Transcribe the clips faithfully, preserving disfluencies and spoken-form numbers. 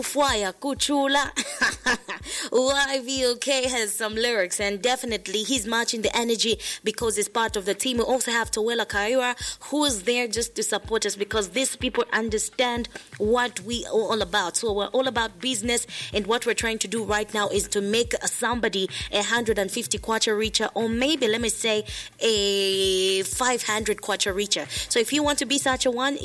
Fire Kuchula. Y V O K has some lyrics, and definitely he's matching the energy because he's part of the team. We also have Tawela Kaira, who is there just to support us because these people understand what we are all about. So we're all about business, and what we're trying to do right now is to make somebody a one hundred fifty kwacha reacher, or maybe let me say a five hundred kwacha reacher. So if you want to be such a one,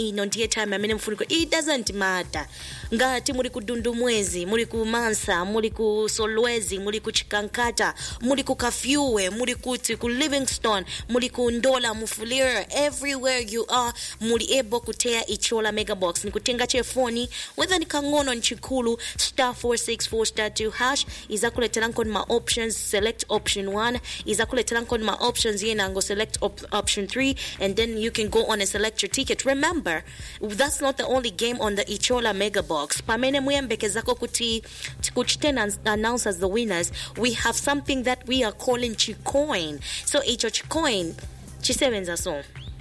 it doesn't matter. Ngati muri ku Dundumwezi, muri ku Mansa, muri ku Solwezi, muri ku Chikankata, muri ku Kafyuwe, muri ku ku Livingstone, muri ku Ndola, Mufulira, everywhere you are, muri ebo kutea Ichola Mega Box. Nikutenga chefoni, whether ni Kangono Nchikulu, star four six four star two hash, izakule telankon ma options, select option one, izakule telankon ma options yena go select op- option three, and then you can go on and select your ticket. Remember, that's not the only game on the Ichola Mega Box. Pamene muyembeke zako kuti kuchitena announce as the winners. We have something that we are calling Chikoin. So icho Chikoin chisevenza so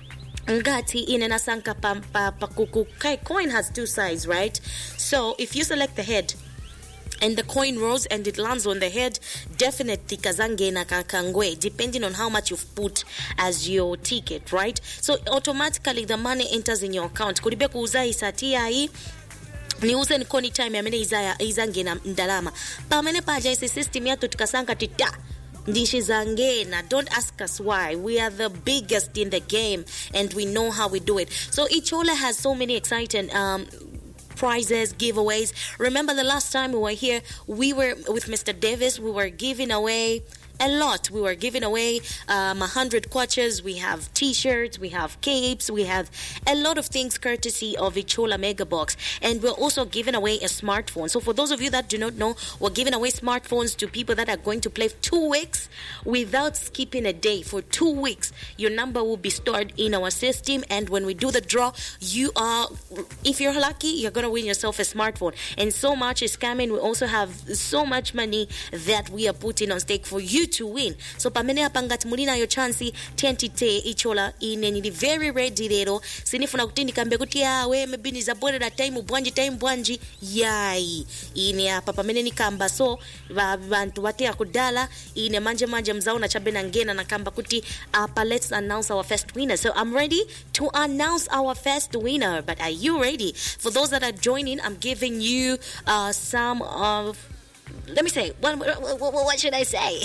ngati inena sanka pa pa kuku. Coin has two sides, right? So if you select the head and the coin rolls and it lands on the head, definitely kazange na kakangwe, depending on how much you've put as your ticket, right? So automatically the money enters in your account. Kuribe kuuza isatia hii niuze nikoni time yamene izaya izange na ndalama pamene paja isi system yato tukasanga tita ndishi zangena. Don't ask us why. We are the biggest in the game and we know how we do it. So Ichola has so many exciting um prizes, giveaways. Remember the last time we were here, we were with Mister Davis, we were giving away a lot. We were giving away um, a hundred kwachas. We have t-shirts, we have capes, we have a lot of things courtesy of Ichola Mega Box. And we're also giving away a smartphone. So for those of you that do not know, we're giving away smartphones to people that are going to play two weeks without skipping a day. For two weeks, your number will be stored in our system. And when we do the draw, you are, if you're lucky, you're going to win yourself a smartphone. And so much is coming. We also have so much money that we are putting on stake for you to win. So pamene apangati mulina yo chance tentite Ichola ine ni very ready lero sinifuna kutindika mbe kuti awe mebini za bora da time bwanji time bwanji yai ine apa pamene ni kamba. So bantu batea kudala ine manje manje mzao na chabe na ngena na kamba kuti apa. Let's announce our first winner. So I'm ready to announce our first winner, but are you ready? For those that are joining, I'm giving you uh, some of Let me say, what, what, what should I say?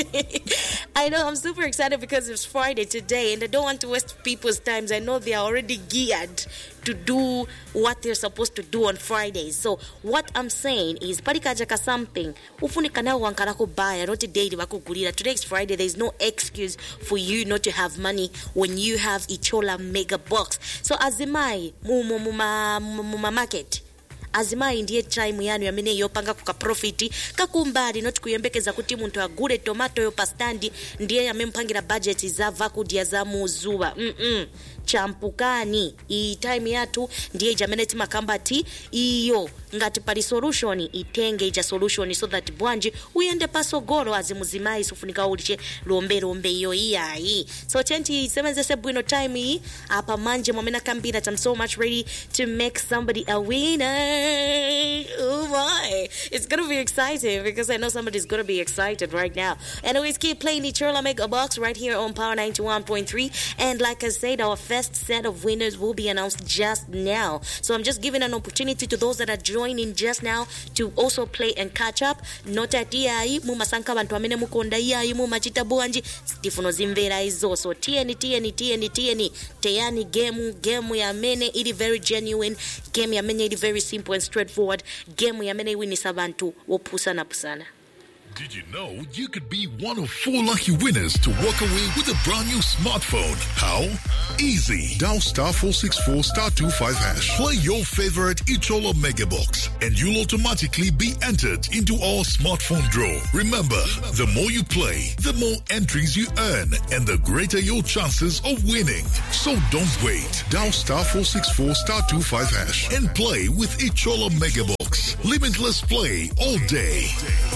I know I'm super excited because it's Friday today and I don't want to waste people's times. I know they are already geared to do what they're supposed to do on Fridays. So what I'm saying is, parikajaka something. Ufunika na wankara kubaya, not today wakugulira. Today is Friday. There's no excuse for you not to have money when you have Ichola Mega Box. So azimai mu mu mu mu market. Azima ndiye time yanu yamene yopanga kuka profiti kakumbali not kuyembekeza kuti muntu agure tomato yo pastandi ndiye yamempangira budget za vakudia za muzuba mm -mm. Champukani i time yatu ndiye jameneti makambati iyo ngati pali solution itenge ija solution so that bwanji uyende pasogoro azimuzimai sufunika uliche lombe lombe iyo iyai. So twenty seven bwino time hii apa manje mwamena kambira. I'm so much ready to make somebody a winner. Oh my, it's gonna be exciting because I know somebody's gonna be excited right now. Anyways, keep playing the Ichola Mega Box right here on Power ninety-one point three, and like I said, our first set of winners will be announced just now. So I'm just giving an opportunity to those that are joining just now to also play and catch up. Not at I mumasanka bantu amene mukonda iya mu machita bwanji stifuno zimvera izo. So tn tn tn tn teyani game game ya mene it very genuine, game ya mene it very simple and straightforward, game ya mene winisa bantu wopusana pusana. Did you know you could be one of four lucky winners to walk away with a brand new smartphone? How? Easy. Dial star four six four star two five hash. Play your favorite Ichola Mega Box and you'll automatically be entered into our smartphone draw. Remember, the more you play, the more entries you earn and the greater your chances of winning. So don't wait. Dial star four six four star two five hash and play with Ichola Mega Box. Limitless play all day.